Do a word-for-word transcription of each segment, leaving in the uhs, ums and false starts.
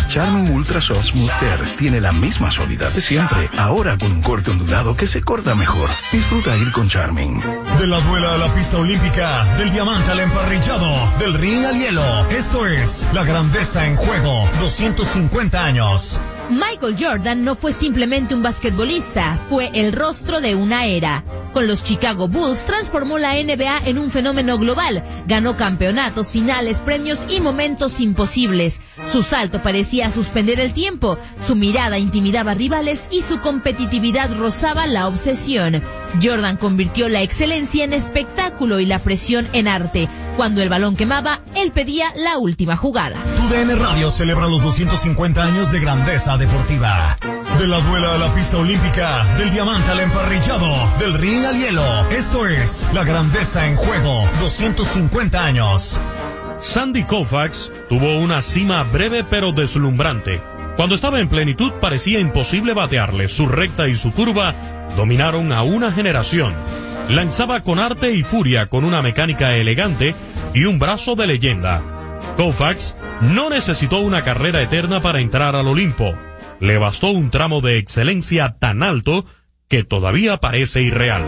Charmin Ultra Soft Smooth Tear tiene la misma suavidad de siempre, ahora con un corte ondulado que se corta mejor. Disfruta ir con Charmin. De la duela a la pista olímpica, del diamante al emparrillado, del ring al hielo. Esto es La Grandeza en Juego, doscientos cincuenta años. Michael Jordan no fue simplemente un basquetbolista, fue el rostro de una era. Con los Chicago Bulls transformó la N B A en un fenómeno global, ganó campeonatos, finales, premios y momentos imposibles. Su salto parecía suspender el tiempo, su mirada intimidaba rivales y su competitividad rozaba la obsesión. Jordan convirtió la excelencia en espectáculo y la presión en arte. Cuando el balón quemaba, él pedía la última jugada. Tu D N Radio celebra los doscientos cincuenta años de grandeza deportiva. De la duela a la pista olímpica, del diamante al emparrillado, del ring al hielo. Esto es La Grandeza en Juego, doscientos cincuenta años. Sandy Koufax tuvo una cima breve pero deslumbrante. Cuando estaba en plenitud parecía imposible batearle. Su recta y su curva dominaron a una generación. Lanzaba con arte y furia, con una mecánica elegante y un brazo de leyenda. Koufax no necesitó una carrera eterna para entrar al Olimpo. Le bastó un tramo de excelencia tan alto que todavía parece irreal.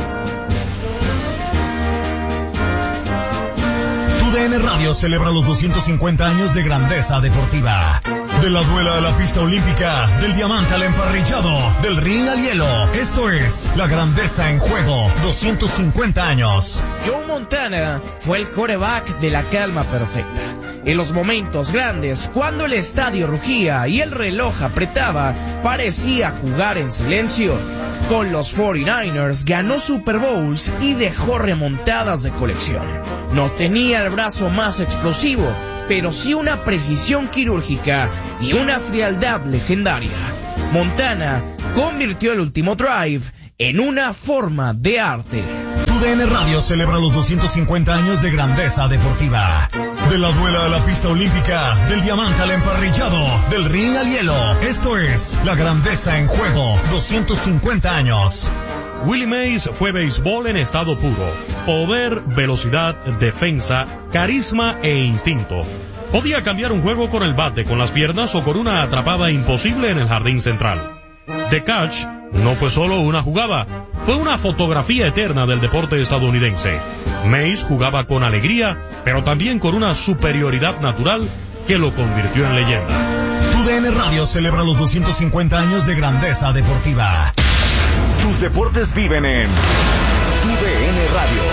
Tu D N Radio celebra los doscientos cincuenta años de grandeza deportiva. De la duela a la pista olímpica, del diamante al emparrillado, del ring al hielo. Esto es La Grandeza en Juego, doscientos cincuenta años. Joe Montana fue el quarterback de la calma perfecta. En los momentos grandes, cuando el estadio rugía y el reloj apretaba, parecía jugar en silencio. Con los cuarenta y nueve ers ganó Super Bowls y dejó remontadas de colección. No tenía el brazo más explosivo, pero sí una precisión quirúrgica y una frialdad legendaria. Montana convirtió el último drive en una forma de arte. Tu D N Radio celebra los doscientos cincuenta años de grandeza deportiva. De la duela a la pista olímpica, del diamante al emparrillado, del ring al hielo. Esto es La Grandeza en Juego, doscientos cincuenta años. Willie Mays fue béisbol en estado puro. Poder, velocidad, defensa, carisma e instinto. Podía cambiar un juego con el bate, con las piernas o con una atrapada imposible en el jardín central. The Catch no fue solo una jugada, fue una fotografía eterna del deporte estadounidense. Mays jugaba con alegría, pero también con una superioridad natural que lo convirtió en leyenda. Tu D N Radio celebra los doscientos cincuenta años de grandeza deportiva. Tus deportes viven en Tu D N Radio.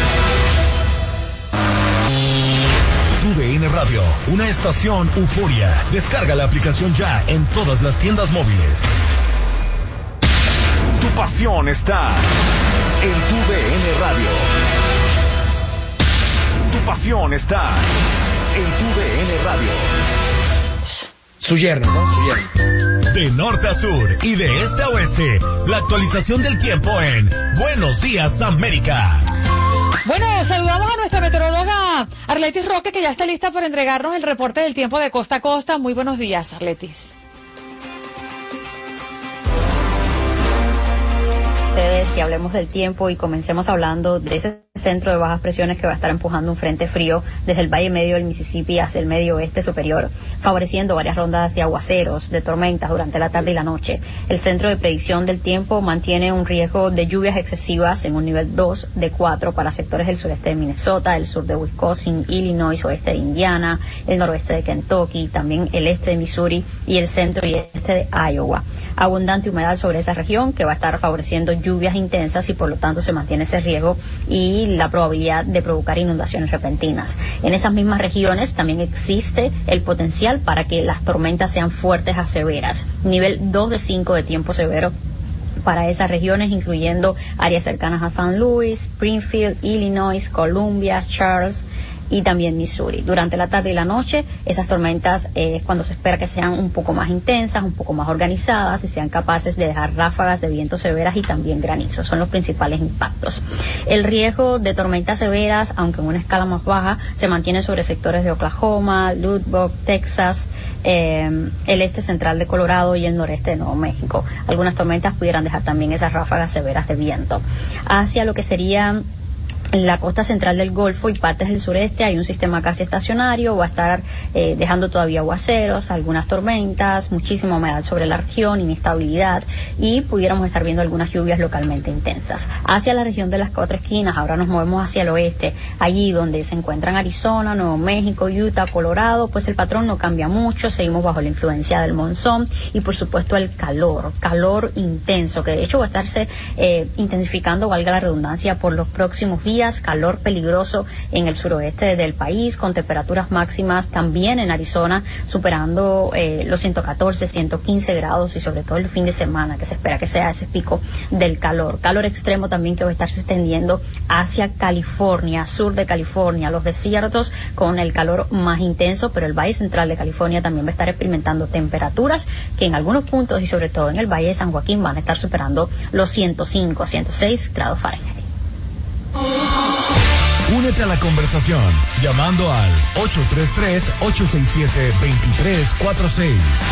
Tu D N Radio, una estación euforia. Descarga la aplicación ya en todas las tiendas móviles. Tu pasión está en Tu D N Radio. Tu pasión está en Tu D N Radio. Su yerno, ¿no? Su yerno. De norte a sur y de este a oeste, la actualización del tiempo en Buenos Días América. Bueno, saludamos a nuestra meteoróloga Arletis Roque, que ya está lista para entregarnos el reporte del tiempo de costa a costa. Muy buenos días, Arletis. Y hablemos del tiempo y comencemos hablando de ese centro de bajas presiones que va a estar empujando un frente frío desde el valle medio del Mississippi hacia el medio oeste superior, favoreciendo varias rondas de aguaceros, de tormentas durante la tarde y la noche. El centro de predicción del tiempo mantiene un riesgo de lluvias excesivas en un nivel dos de cuatro para sectores del sureste de Minnesota, el sur de Wisconsin, Illinois, oeste de Indiana, el noroeste de Kentucky, también el este de Missouri y el centro y este de Iowa. Abundante humedad sobre esa región que va a estar favoreciendo lluvias intensas y por lo tanto se mantiene ese riesgo y la probabilidad de provocar inundaciones repentinas. En esas mismas regiones también existe el potencial para que las tormentas sean fuertes a severas. Nivel dos de cinco de tiempo severo para esas regiones, incluyendo áreas cercanas a Saint Louis, Springfield, Illinois, Columbia, Charles y también Missouri. Durante la tarde y la noche, esas tormentas es eh, cuando se espera que sean un poco más intensas, un poco más organizadas y sean capaces de dejar ráfagas de viento severas y también granizos. Son los principales impactos. El riesgo de tormentas severas, aunque en una escala más baja, se mantiene sobre sectores de Oklahoma, Lubbock, Texas, eh, el este central de Colorado y el noreste de Nuevo México. Algunas tormentas pudieran dejar también esas ráfagas severas de viento. Hacia lo que sería en la costa central del Golfo y partes del sureste hay un sistema casi estacionario, va a estar eh, dejando todavía aguaceros, algunas tormentas, muchísima humedad sobre la región, inestabilidad, y pudiéramos estar viendo algunas lluvias localmente intensas. Hacia la región de las cuatro esquinas, ahora nos movemos hacia el oeste, allí donde se encuentran Arizona, Nuevo México, Utah, Colorado, pues el patrón no cambia mucho, seguimos bajo la influencia del monzón y por supuesto el calor, calor intenso, que de hecho va a estarse eh, intensificando, valga la redundancia, por los próximos días. Calor peligroso en el suroeste del país, con temperaturas máximas también en Arizona superando eh, los ciento catorce, ciento quince grados, y sobre todo el fin de semana que se espera que sea ese pico del calor. Calor extremo también que va a estarse extendiendo hacia California, sur de California, los desiertos con el calor más intenso, pero el valle central de California también va a estar experimentando temperaturas que en algunos puntos y sobre todo en el valle de San Joaquín van a estar superando los ciento cinco, ciento seis grados Fahrenheit. Únete a la conversación llamando al ocho tres tres, ocho seis siete, dos tres cuatro seis.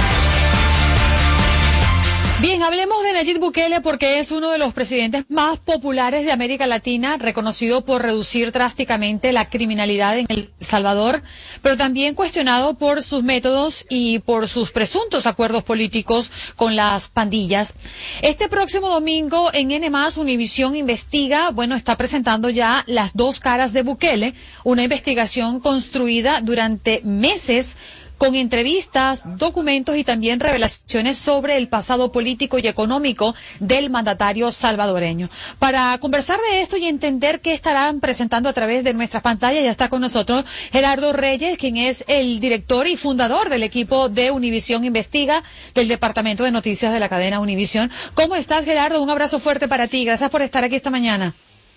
Bien, hablemos de Nayib Bukele porque es uno de los presidentes más populares de América Latina, reconocido por reducir drásticamente la criminalidad en El Salvador, pero también cuestionado por sus métodos y por sus presuntos acuerdos políticos con las pandillas. Este próximo domingo en N más, Univisión Investiga, bueno, está presentando ya Las dos caras de Bukele, una investigación construida durante meses con entrevistas, documentos y también revelaciones sobre el pasado político y económico del mandatario salvadoreño. Para conversar de esto y entender qué estarán presentando a través de nuestras pantallas, ya está con nosotros Gerardo Reyes, quien es el director y fundador del equipo de Univisión Investiga, del Departamento de Noticias de la cadena Univisión. ¿Cómo estás, Gerardo? Un abrazo fuerte para ti. Gracias por estar aquí esta mañana.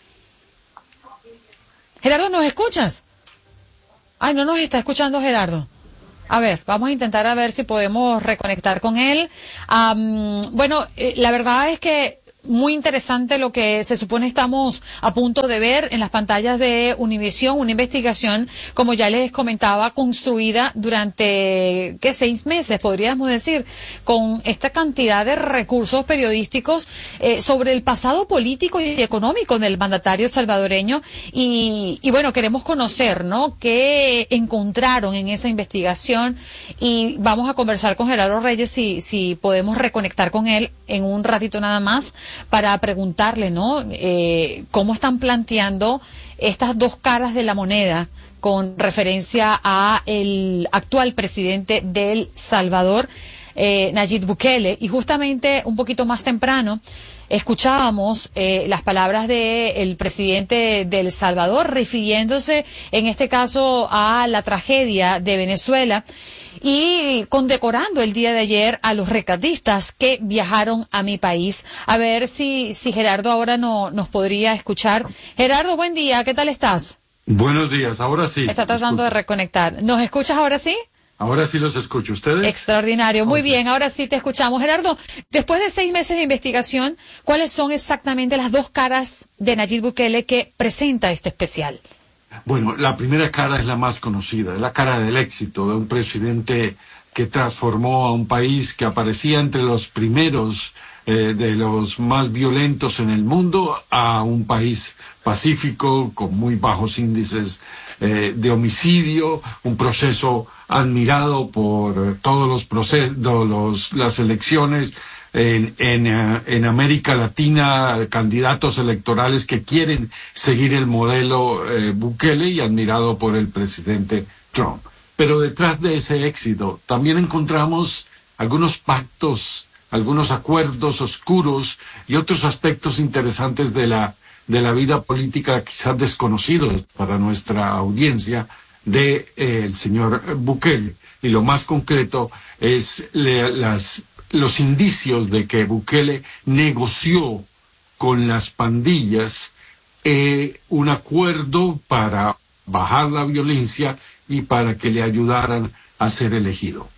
Gerardo, ¿nos escuchas? Ay, no nos está escuchando Gerardo. A ver, vamos a intentar a ver si podemos reconectar con él. Um, bueno, eh, la verdad es que muy interesante lo que se supone estamos a punto de ver en las pantallas de Univisión, una investigación, como ya les comentaba, construida durante, ¿qué? Seis meses, podríamos decir, con esta cantidad de recursos periodísticos eh, sobre el pasado político y económico del mandatario salvadoreño. Y, y bueno, queremos conocer, ¿no?, qué encontraron en esa investigación, y vamos a conversar con Gerardo Reyes si, si podemos reconectar con él en un ratito nada más, para preguntarle, ¿no?, eh, cómo están planteando estas dos caras de la moneda con referencia a el actual presidente de El Salvador, eh, Nayib Bukele. Y justamente un poquito más temprano escuchábamos eh, las palabras del presidente de El Salvador, refiriéndose en este caso a la tragedia de Venezuela y condecorando el día de ayer a los rescatistas que viajaron a mi país. A ver si, si Gerardo ahora no, nos podría escuchar. Gerardo, buen día, ¿qué tal estás? Buenos días, ahora sí. Está tratando de reconectar. ¿Nos escuchas ahora sí? Ahora sí los escucho. ¿Ustedes? Extraordinario, muy okay. bien, ahora sí te escuchamos. Gerardo, después de seis meses de investigación, ¿cuáles son exactamente las dos caras de Nayib Bukele que presenta este especial? Bueno, la primera cara es la más conocida, es la cara del éxito de un presidente que transformó a un país que aparecía entre los primeros eh, de los más violentos en el mundo a un país pacífico con muy bajos índices eh, de homicidio, un proceso admirado por todos los procesos, los, las elecciones en, en, uh, en América Latina, candidatos electorales que quieren seguir el modelo eh, Bukele, y admirado por el presidente Trump. Pero detrás de ese éxito también encontramos algunos pactos, algunos acuerdos oscuros y otros aspectos interesantes de la, de la vida política quizás desconocidos para nuestra audiencia de eh, el señor Bukele. Y lo más concreto es le, las los indicios de que Bukele negoció con las pandillas eh, un acuerdo para bajar la violencia y para que le ayudaran a ser elegido.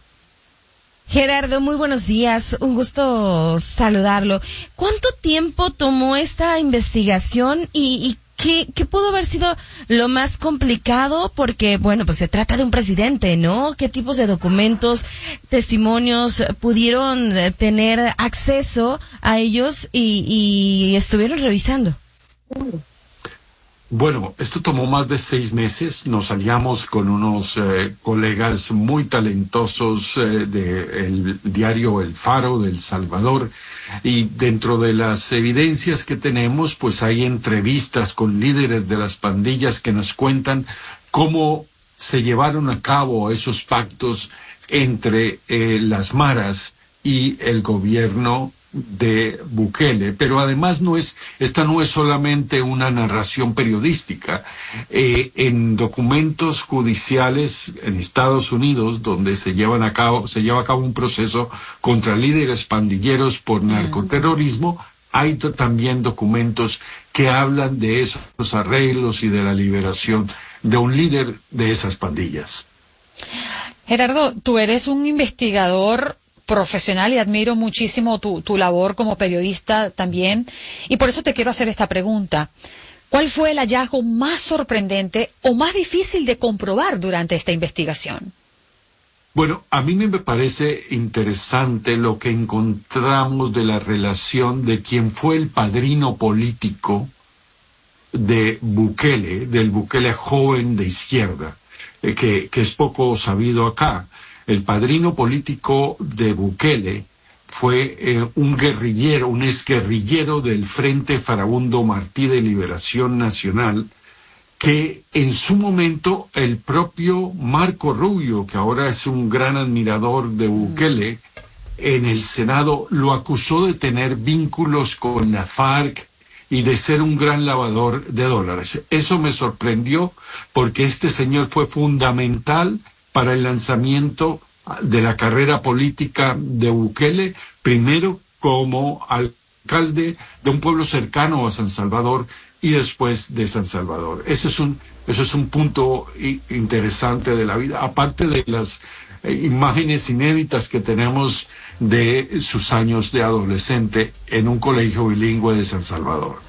Gerardo, muy buenos días, un gusto saludarlo. ¿Cuánto tiempo tomó esta investigación y, y ¿Qué, ¿Qué pudo haber sido lo más complicado? Porque, bueno, pues se trata de un presidente, ¿no? ¿Qué tipos de documentos, testimonios pudieron tener acceso a ellos y, y estuvieron revisando? Bueno, esto tomó más de seis meses. Nos aliamos con unos eh, colegas muy talentosos eh, del diario El Faro de El Salvador, y dentro de las evidencias que tenemos, pues hay entrevistas con líderes de las pandillas que nos cuentan cómo se llevaron a cabo esos pactos entre eh, las maras y el gobierno de Bukele. Pero además no es, esta no es solamente una narración periodística. Eh, en documentos judiciales en Estados Unidos, donde se llevan a cabo, se lleva a cabo un proceso contra líderes pandilleros por narcoterrorismo, hay t- también documentos que hablan de esos arreglos y de la liberación de un líder de esas pandillas. Gerardo, tú eres un investigador profesional y admiro muchísimo tu, tu labor como periodista también, y por eso te quiero hacer esta pregunta. ¿Cuál fue el hallazgo más sorprendente o más difícil de comprobar durante esta investigación? Bueno, a mí me parece interesante lo que encontramos de la relación de quien fue el padrino político de Bukele, del Bukele joven de izquierda, eh, que, que es poco sabido acá. El padrino político de Bukele fue eh, un guerrillero, un exguerrillero del Frente Farabundo Martí de Liberación Nacional, que en su momento el propio Marco Rubio, que ahora es un gran admirador de Bukele, en el Senado lo acusó de tener vínculos con la FARC y de ser un gran lavador de dólares. Eso me sorprendió porque este señor fue fundamental para el lanzamiento de la carrera política de Bukele, primero como alcalde de un pueblo cercano a San Salvador y después de San Salvador. Ese es un, eso es un punto interesante de la vida, aparte de las eh, imágenes inéditas que tenemos de sus años de adolescente en un colegio bilingüe de San Salvador.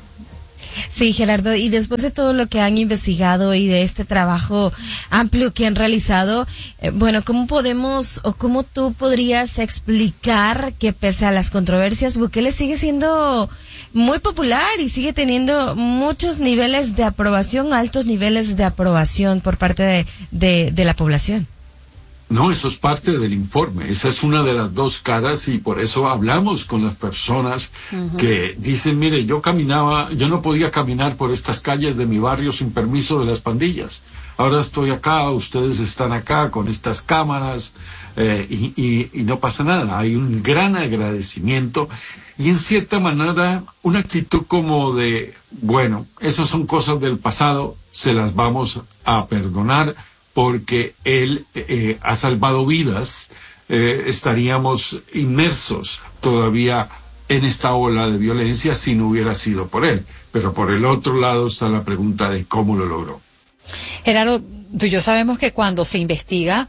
Sí, Gerardo, y después de todo lo que han investigado y de este trabajo amplio que han realizado, eh, bueno, ¿cómo podemos o cómo tú podrías explicar que pese a las controversias, Bukele sigue siendo muy popular y sigue teniendo muchos niveles de aprobación, altos niveles de aprobación por parte de, de, de la población? No, eso es parte del informe. Esa es una de las dos caras y por eso hablamos con las personas uh-huh. que dicen, mire, yo caminaba, yo no podía caminar por estas calles de mi barrio sin permiso de las pandillas. Ahora estoy acá, ustedes están acá con estas cámaras eh, y, y, y no pasa nada. Hay un gran agradecimiento y en cierta manera una actitud como de, bueno, esas son cosas del pasado, se las vamos a perdonar, porque él eh, ha salvado vidas, eh, estaríamos inmersos todavía en esta ola de violencia si no hubiera sido por él. Pero por el otro lado está la pregunta de cómo lo logró. Gerardo, tú y yo sabemos que cuando se investiga,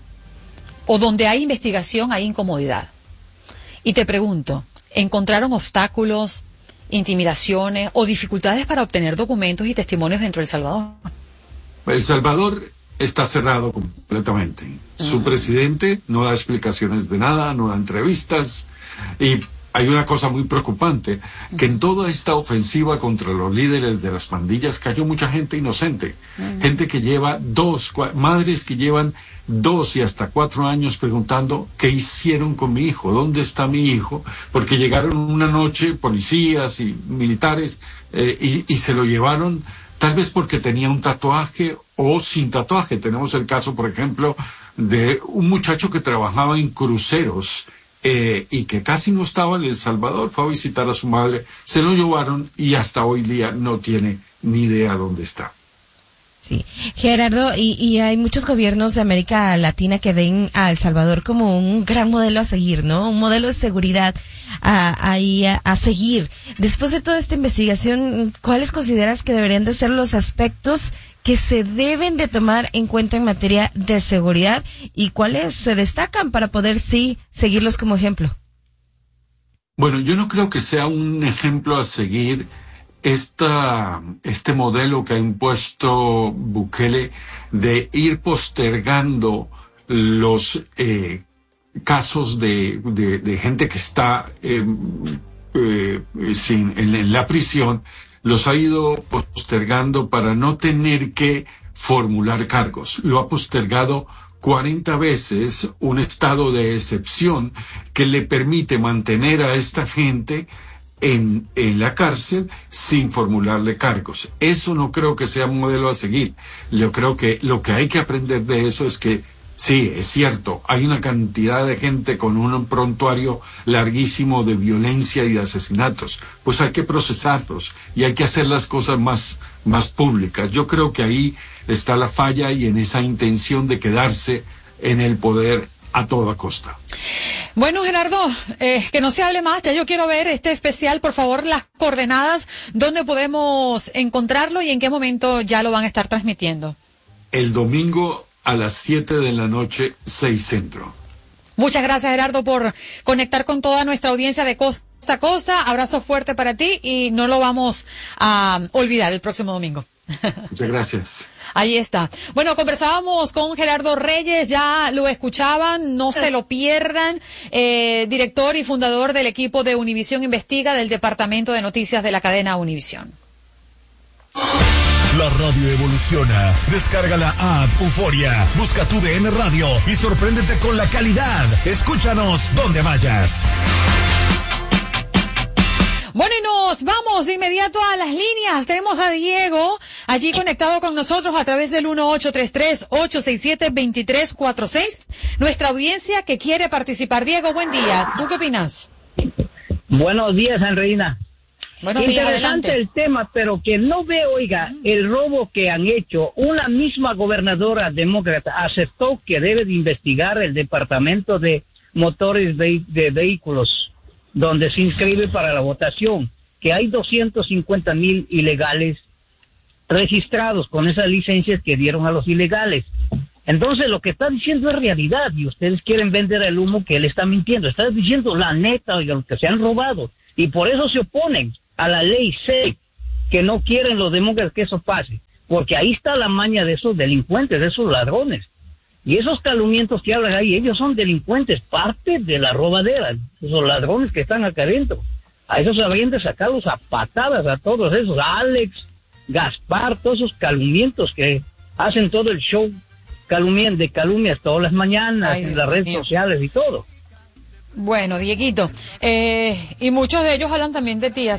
o donde hay investigación, hay incomodidad. Y te pregunto, ¿encontraron obstáculos, intimidaciones o dificultades para obtener documentos y testimonios dentro de El Salvador? El Salvador está cerrado completamente. Uh-huh. Su presidente no da explicaciones de nada, no da entrevistas, y hay una cosa muy preocupante, que en toda esta ofensiva contra los líderes de las pandillas cayó mucha gente inocente, uh-huh. gente que lleva dos, cua- madres que llevan dos y hasta cuatro años preguntando qué hicieron con mi hijo, dónde está mi hijo, porque llegaron una noche policías y militares eh, y, y se lo llevaron, tal vez porque tenía un tatuaje o sin tatuaje. Tenemos el caso, por ejemplo, de un muchacho que trabajaba en cruceros eh, y que casi no estaba en El Salvador, fue a visitar a su madre, se lo llevaron y hasta hoy día no tiene ni idea dónde está. Sí, Gerardo, y, y hay muchos gobiernos de América Latina que ven a El Salvador como un gran modelo a seguir, ¿no? Un modelo de seguridad a, a, a, a seguir. Después de toda esta investigación, ¿cuáles consideras que deberían de ser los aspectos que se deben de tomar en cuenta en materia de seguridad y cuáles se destacan para poder, sí, seguirlos como ejemplo? Bueno, yo no creo que sea un ejemplo a seguir Esta, este modelo que ha impuesto Bukele de ir postergando los eh, casos de, de, de gente que está eh, eh, sin, en, en la prisión, los ha ido postergando para no tener que formular cargos. Lo ha postergado cuarenta veces, un estado de excepción que le permite mantener a esta gente en, en la cárcel sin formularle cargos. Eso no creo que sea un modelo a seguir. Yo creo que lo que hay que aprender de eso es que sí, es cierto, hay una cantidad de gente con un prontuario larguísimo de violencia y de asesinatos. Pues hay que procesarlos y hay que hacer las cosas más, más públicas. Yo creo que ahí está la falla y en esa intención de quedarse en el poder a toda costa. Bueno, Gerardo, eh, que no se hable más, ya yo quiero ver este especial, por favor, las coordenadas, dónde podemos encontrarlo y en qué momento ya lo van a estar transmitiendo. El domingo a las siete de la noche, seis Centro. Muchas gracias, Gerardo, por conectar con toda nuestra audiencia de costa a costa. Abrazo fuerte para ti y no lo vamos a olvidar el próximo domingo. Muchas gracias. Ahí está. Bueno, conversábamos con Gerardo Reyes, ya lo escuchaban, no se lo pierdan, eh, director y fundador del equipo de Univisión Investiga del Departamento de Noticias de la cadena Univisión. La radio evoluciona. Descarga la app Euforia, busca tu D N Radio y sorpréndete con la calidad. Escúchanos donde vayas. Bueno, y nos vamos de inmediato a las líneas. Tenemos a Diego allí conectado con nosotros a través del uno ocho tres tres, ocho seis siete, dos tres cuatro seis. Nuestra audiencia que quiere participar. Diego, buen día. ¿Tú qué opinas? Buenos días, Andreina. Buenos días, interesante adelante. El tema, pero que no veo, oiga, el robo que han hecho. Una misma gobernadora demócrata aceptó que debe de investigar el departamento de motores de, de vehículos, donde se inscribe para la votación, que hay doscientos cincuenta mil ilegales registrados con esas licencias que dieron a los ilegales. Entonces lo que está diciendo es realidad y ustedes quieren vender el humo que él está mintiendo. Está diciendo la neta, oiga, lo que se han robado. Y por eso se oponen a la ley C, que no quieren los demócratas que eso pase, porque ahí está la maña de esos delincuentes, de esos ladrones. Y esos calumnientos que hablan ahí, ellos son delincuentes, parte de la robadera, esos ladrones que están acá adentro. A esos habrían de sacarlos a patadas, a todos esos, a Alex, Gaspar, todos esos calumnientos que hacen todo el show calumnian, de calumnias todas las mañanas, Ay, en las redes mío. sociales y todo. Bueno, Dieguito, eh, y muchos de ellos hablan también de ti, así